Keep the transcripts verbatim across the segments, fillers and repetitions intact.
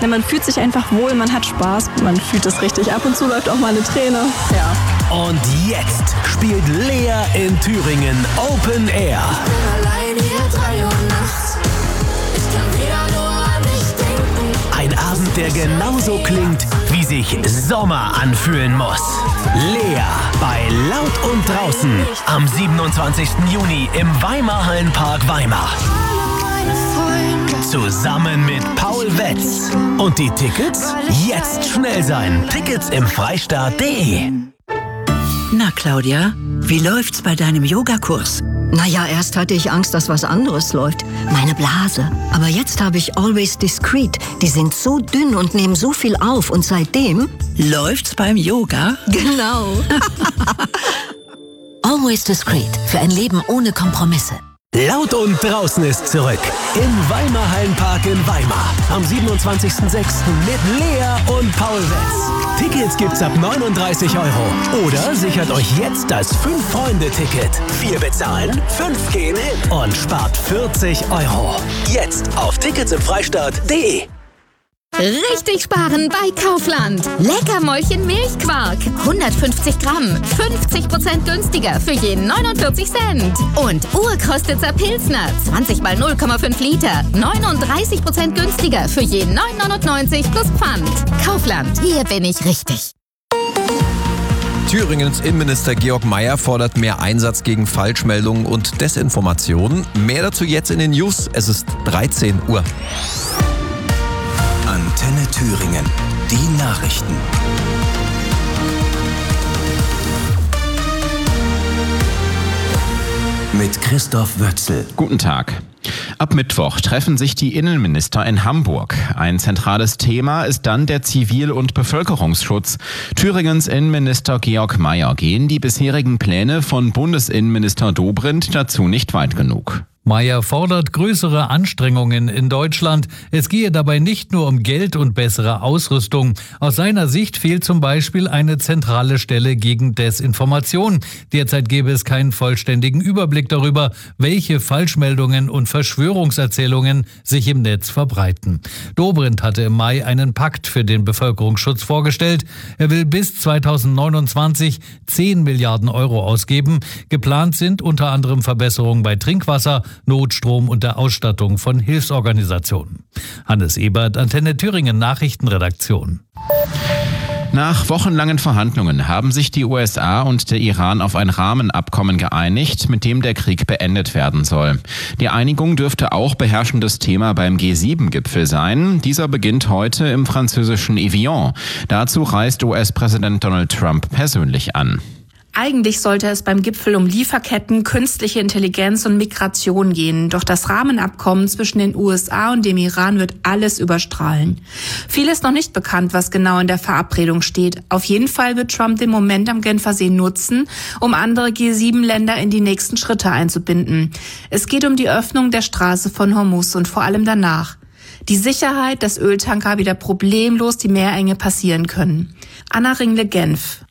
Ja, man fühlt sich einfach wohl, man hat Spaß, man fühlt es richtig. Ab und zu läuft auch mal eine Träne. Ja. Und jetzt spielt Lea in Thüringen Open Air. Ich bin allein hier drei Uhr nachts. Ich kann wieder nur an dich denken. Ein Abend, der genauso klingt, wie sich Sommer anfühlen muss. Lea bei Laut und Draußen am siebenundzwanzigsten Juni im Weimar-Hallenpark Weimar. Zusammen mit Paul Wetz. Und die Tickets? Jetzt schnell sein. Tickets im Freistaat punkt de. Na, Claudia, wie läuft's bei deinem Yogakurs? Naja, erst hatte ich Angst, dass was anderes läuft. Meine Blase. Aber jetzt habe ich Always Discreet. Die sind so dünn und nehmen so viel auf. Und seitdem... Läuft's beim Yoga? Genau. Always Discreet. Für ein Leben ohne Kompromisse. Laut und Draußen ist zurück. Im Weimar-Hallenpark in Weimar. Am siebenundzwanzigsten sechsten mit Lea und Paul Wetz. Tickets gibt's ab neununddreißig Euro. Oder sichert euch jetzt das Fünf-Freunde-Ticket. Vier bezahlen, fünf gehen hin und spart vierzig Euro. Jetzt auf Tickets im Freistaat punkt de. Richtig sparen bei Kaufland. Leckermäulchen Milchquark. hundertfünfzig Gramm. fünfzig Prozent günstiger für jeden neunundvierzig Cent. Und Urkrostitzer Pilsner. zwanzig mal null Komma fünf Liter. neununddreißig Prozent günstiger für jeden neun neunundneunzig plus Pfand. Kaufland. Hier bin ich richtig. Thüringens Innenminister Georg Mayer fordert mehr Einsatz gegen Falschmeldungen und Desinformationen. Mehr dazu jetzt in den News. Es ist dreizehn Uhr. Antenne Thüringen. Die Nachrichten. Mit Christoph Wötzl. Guten Tag. Ab Mittwoch treffen sich die Innenminister in Hamburg. Ein zentrales Thema ist dann der Zivil- und Bevölkerungsschutz. Thüringens Innenminister Georg Mayer gehen die bisherigen Pläne von Bundesinnenminister Dobrindt dazu nicht weit genug. Mayer fordert größere Anstrengungen in Deutschland. Es gehe dabei nicht nur um Geld und bessere Ausrüstung. Aus seiner Sicht fehlt zum Beispiel eine zentrale Stelle gegen Desinformation. Derzeit gäbe es keinen vollständigen Überblick darüber, welche Falschmeldungen und Verschwörungserzählungen sich im Netz verbreiten. Dobrindt hatte im Mai einen Pakt für den Bevölkerungsschutz vorgestellt. Er will bis zweitausendneunundzwanzig zehn Milliarden Euro ausgeben. Geplant sind unter anderem Verbesserungen bei Trinkwasser, Notstrom und der Ausstattung von Hilfsorganisationen. Hannes Ebert, Antenne Thüringen Nachrichtenredaktion. Nach wochenlangen Verhandlungen haben sich die U S A und der Iran auf ein Rahmenabkommen geeinigt, mit dem der Krieg beendet werden soll. Die Einigung dürfte auch beherrschendes Thema beim G sieben Gipfel sein. Dieser beginnt heute im französischen Evian. Dazu reist U S-Präsident Donald Trump persönlich an. Eigentlich sollte es beim Gipfel um Lieferketten, künstliche Intelligenz und Migration gehen. Doch das Rahmenabkommen zwischen den U S A und dem Iran wird alles überstrahlen. Viel ist noch nicht bekannt, was genau in der Verabredung steht. Auf jeden Fall wird Trump den Moment am Genfersee nutzen, um andere G sieben Länder in die nächsten Schritte einzubinden. Es geht um die Öffnung der Straße von Hormuz und vor allem danach. Die Sicherheit, dass Öltanker wieder problemlos die Meerenge passieren können. Anna Ringle, Genf.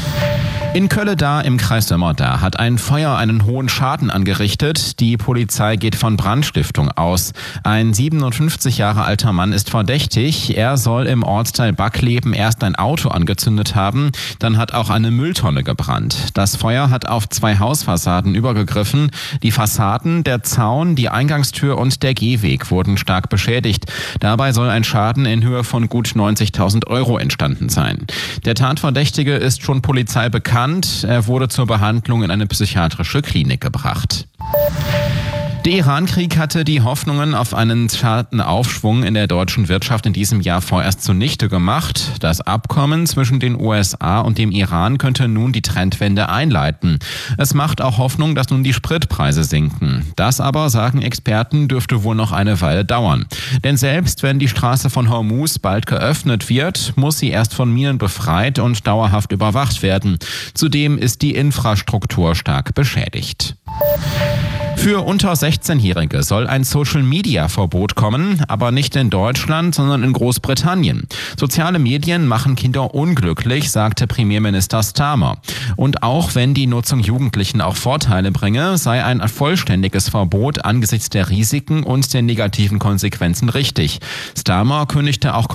In Kölleda im Kreis Sömmerda hat ein Feuer einen hohen Schaden angerichtet. Die Polizei geht von Brandstiftung aus. Ein siebenundfünfzig Jahre alter Mann ist verdächtig. Er soll im Ortsteil Backleben erst ein Auto angezündet haben, dann hat auch eine Mülltonne gebrannt. Das Feuer hat auf zwei Hausfassaden übergegriffen. Die Fassaden, der Zaun, die Eingangstür und der Gehweg wurden stark beschädigt. Dabei soll ein Schaden in Höhe von gut neunzigtausend Euro entstanden sein. Der Tatverdächtige ist schon Polizei bekannt. Er wurde zur Behandlung in eine psychiatrische Klinik gebracht. Der Iran-Krieg hatte die Hoffnungen auf einen zarten Aufschwung in der deutschen Wirtschaft in diesem Jahr vorerst zunichte gemacht. Das Abkommen zwischen den U S A und dem Iran könnte nun die Trendwende einleiten. Es macht auch Hoffnung, dass nun die Spritpreise sinken. Das aber, sagen Experten, dürfte wohl noch eine Weile dauern. Denn selbst wenn die Straße von Hormuz bald geöffnet wird, muss sie erst von Minen befreit und dauerhaft überwacht werden. Zudem ist die Infrastruktur stark beschädigt. Für unter sechzehnjährige soll ein Social-Media-Verbot kommen, aber nicht in Deutschland, sondern in Großbritannien. Soziale Medien machen Kinder unglücklich, sagte Premierminister Starmer. Und auch wenn die Nutzung Jugendlichen auch Vorteile bringe, sei ein vollständiges Verbot angesichts der Risiken und der negativen Konsequenzen richtig. Starmer kündigte auch